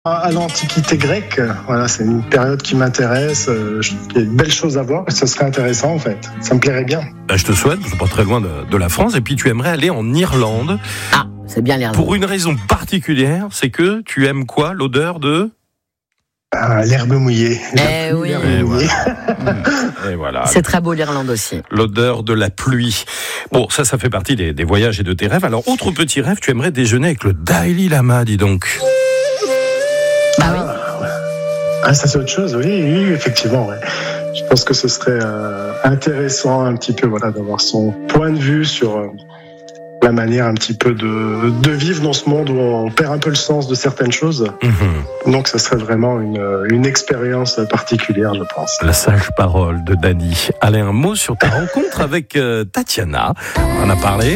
À l'Antiquité grecque, voilà, c'est une période qui m'intéresse. Il y a de belles choses à voir. Ce serait intéressant en fait. Ça me plairait bien. Je te souhaite, je suis pas très loin de la France. Et puis tu aimerais aller en Irlande. Ah, c'est bien l'Irlande. Pour une raison particulière, c'est que tu aimes quoi? L'odeur de l'herbe mouillée. Oui. L'herbe mouillée. Et voilà. C'est très beau l'Irlande aussi. L'odeur de la pluie. Bon, ça fait partie des voyages et de tes rêves. Alors, autre petit rêve, tu aimerais déjeuner avec le Dalai Lama, dis donc. Ah oui. Ah, ça c'est autre chose, oui, effectivement. Ouais. Je pense que ce serait intéressant un petit peu, voilà, d'avoir son point de vue sur la manière un petit peu de vivre dans ce monde où on perd un peu le sens de certaines choses. Mm-hmm. Donc ça serait vraiment une expérience particulière, je pense. La sage parole de Dany. Allez, un mot sur ta rencontre avec Tatiana. On en a parlé.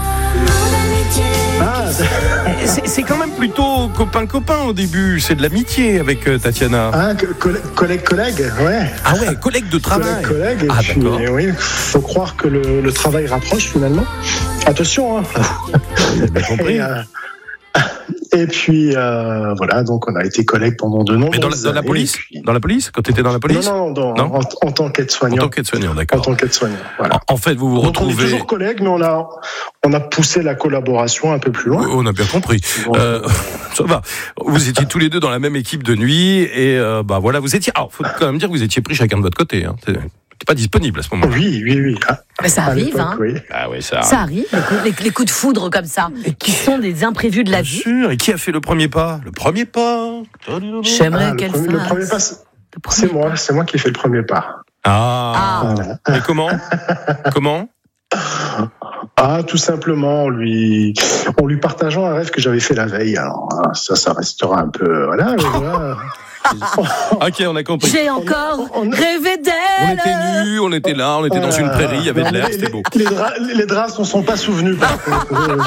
C'est quand même plutôt copain-copain au début. C'est de l'amitié avec Tatiana. Ah, collègue, ouais. Ah ouais, collègue de travail. Collègue, ah puis, d'accord. Oui, faut croire que le travail rapproche finalement. Attention, hein. J'ai bien compris. Et puis voilà, donc on a été collègues pendant de nombreuses années. Mais dans la police puis... Dans la police? Quand tu étais dans la police? Non, en tant qu'aide-soignant. En tant qu'aide-soignant, d'accord. En tant qu'aide-soignant, voilà. En fait, vous retrouvez... On est toujours collègues, mais on a poussé la collaboration un peu plus loin. On a bien compris. Ça va. Vous étiez tous les deux dans la même équipe de nuit et voilà, vous étiez... Alors, faut quand même dire que vous étiez pris chacun de votre côté. Hein. T'es pas disponible à ce moment-là. Oui. Mais ça arrive, hein. Oui. Ah oui, ça arrive, les coups de foudre comme ça, qui sont des imprévus de la vie. Bien sûr. Et qui a fait le premier pas? J'aimerais qu'elle fasse. Le premier pas, c'est moi qui ai fait le premier pas. Voilà. Mais comment? Tout simplement en lui partageant un rêve que j'avais fait la veille. Alors ça restera un peu voilà. Ok, on a compris. J'ai encore rêvé d'elle. On était nus, on était là, on était dans une prairie, il y avait de l'air, c'était beau. Les draps ne sont pas souvenus par contre.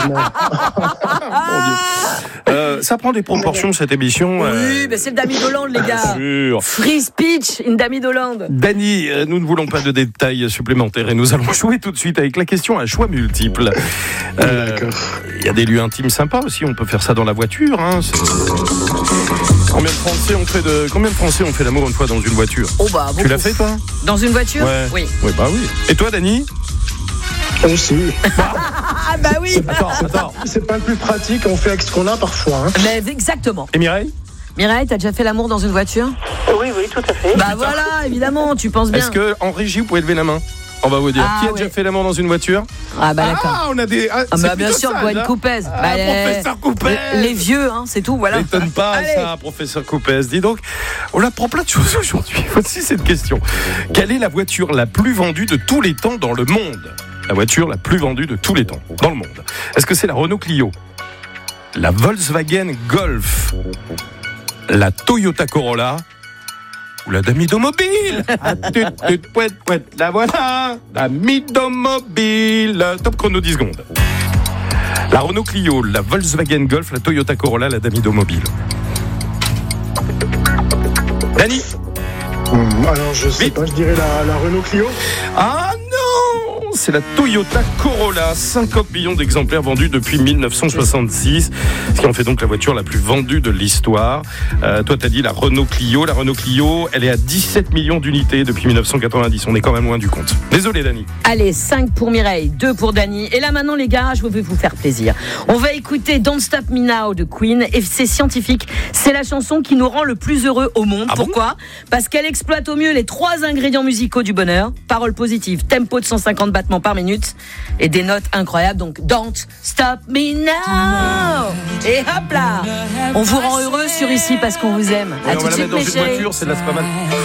Ça prend des proportions cette émission. Oui, mais c'est le Damy d'Hollande, les gars. Sûr. Free speech, une Damy d'Hollande. Dany, nous ne voulons pas de détails supplémentaires et nous allons jouer tout de suite avec la question à choix multiples. Il y a des lieux intimes sympas aussi, on peut faire ça dans la voiture. Hein, Combien de Français ont fait l'amour une fois dans une voiture? Tu l'as fait, toi? Dans une voiture? Ouais. Oui. Oui. Et toi, Dany? Aussi. Ah bah oui. Attends. C'est pas le plus pratique, on fait avec ce qu'on a parfois. Hein. Mais exactement. Et Mireille, t'as déjà fait l'amour dans une voiture? Oui, tout à fait. Bah voilà, évidemment, tu penses bien. est-ce que en régie, vous pouvez lever la main? On va vous dire. Qui a déjà fait l'amour dans une voiture? Ah bah d'accord. On a des... bien sûr, Gwen Coupez. Professeur Coupez. Les vieux, hein, c'est tout, voilà. M'étonne pas. Allez. Ça, professeur Coupez. Dis donc, on apprend plein de choses aujourd'hui. Voici cette question. Quelle est la voiture la plus vendue de tous les temps dans le monde? La voiture la plus vendue de tous les temps dans le monde. Est-ce que c'est la Renault Clio, la Volkswagen Golf, la Toyota Corolla ou la Damidomobile? La voilà, Damidomobile. Top chrono 10 secondes. La Renault Clio, la Volkswagen Golf, la Toyota Corolla, la Damidomobile. Dany? Alors je sais pas, je dirais la Renault Clio. Ah non, c'est la Toyota Corolla, 50 millions d'exemplaires vendus depuis 1966, ce qui en fait donc la voiture la plus vendue de l'histoire. Toi, t'as dit la Renault Clio. La Renault Clio, elle est à 17 millions d'unités depuis 1990. On est quand même loin du compte. Désolé, Dany. Allez, 5 pour Mireille, 2 pour Dany. Et là, maintenant, les gars, je vais vous faire plaisir. On va écouter Don't Stop Me Now de Queen. Et c'est scientifique. C'est la chanson qui nous rend le plus heureux au monde. Pourquoi ? Parce qu'elle exploite au mieux les 3 ingrédients musicaux du bonheur. Paroles positives, tempo de 150 battements par minute et des notes incroyables. Donc, Don't Stop Me Now. Et hop là, on vous rend heureux sur Ici parce qu'on vous aime. Ouais, à on tout va de la suite, mettre dans mes une chéris. voiture, c'est là, c'est pas mal.